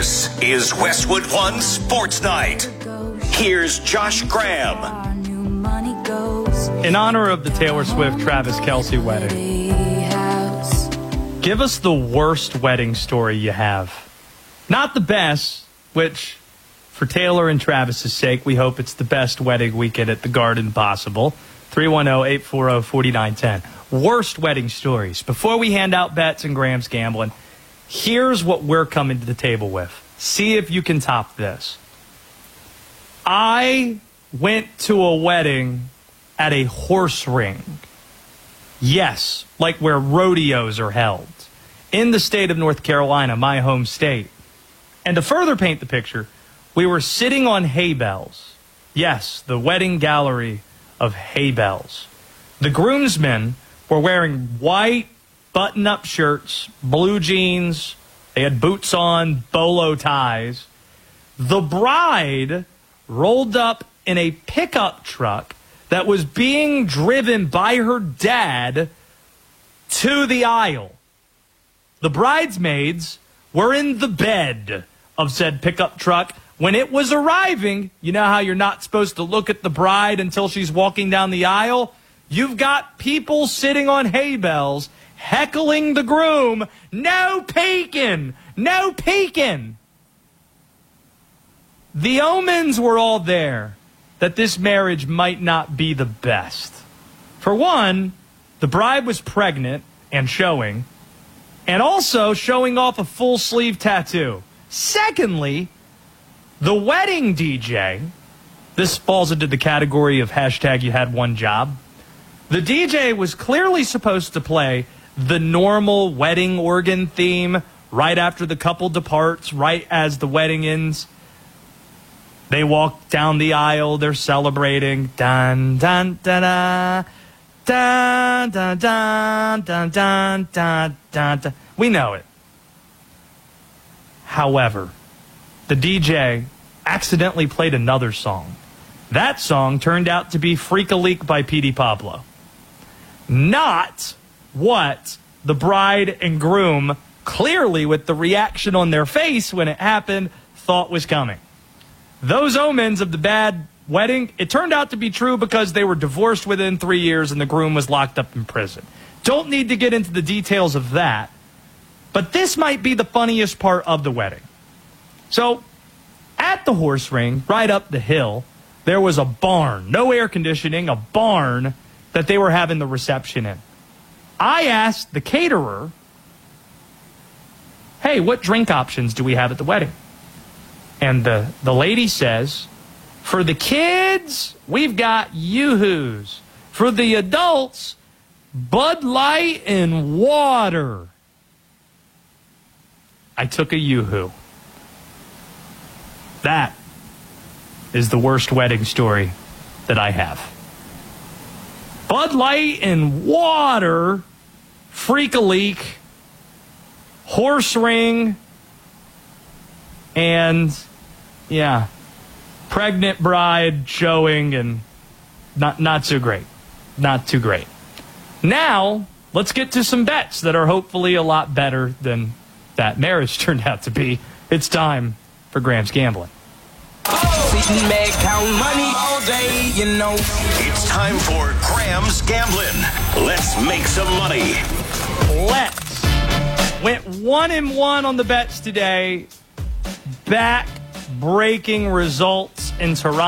This is Westwood One Sports Night. Here's Josh Graham. In honor of the Taylor Swift-Travis Kelce wedding, give us the worst wedding story you have. Not the best, which, for Taylor and Travis's sake, we hope it's the best wedding weekend at the Garden possible. 310-840-4910. Worst wedding stories. Before we hand out bets and Graham's gambling, here's what we're coming to the table with. See if you can top this. I went to a wedding at a horse ring. Yes, like where rodeos are held. In the state of North Carolina, my home state. And to further paint the picture, we were sitting on hay bales. Yes, the wedding gallery of hay bales. The groomsmen were wearing white button-up shirts, blue jeans. They had boots on, bolo ties. The bride rolled up in a pickup truck that was being driven by her dad to the aisle. The bridesmaids were in the bed of said pickup truck. When it was arriving, you know how you're not supposed to look at the bride until she's walking down the aisle? You've got people sitting on hay bales heckling the groom. No peeking! No peeking! The omens were all there that this marriage might not be the best. For one, the bride was pregnant and showing, and also showing off a full sleeve tattoo. Secondly, the wedding DJ, this falls into the category of hashtag you had one job. The DJ was clearly supposed to play the normal wedding organ theme right after the couple departs, right as the wedding ends. They walk down the aisle, they're celebrating. Dun, dun, dun, dun, dun, dun, dun, dun, dun, dun, dun, dun. We know it. However, the DJ accidentally played another song. That song turned out to be Freak-a-Leak by P.D. Pablo. Not what the bride and groom, clearly with the reaction on their face when it happened, thought was coming. Those omens of the bad wedding, it turned out to be true because they were divorced within 3 years and the groom was locked up in prison. Don't need to get into the details of that, but this might be the funniest part of the wedding. So, at the horse ring, right up the hill, there was a barn, no air conditioning, a barn that they were having the reception in. I asked the caterer, hey, what drink options do we have at the wedding? And the lady says, for the kids, we've got Yoo-Hoos. For the adults, Bud Light and water. I took a Yoo-Hoo. That is the worst wedding story that I have. Bud Light and water, Freak-a-Leak, horse ring, and, yeah, pregnant bride showing, and not so great. Not too great. Now, let's get to some bets that are hopefully a lot better than that marriage turned out to be. It's time for Graham's Gambling. It's time for Graham's Gambling. Let's make some money. Let's. Went 1-1 on the bets today. Back-breaking results in Toronto.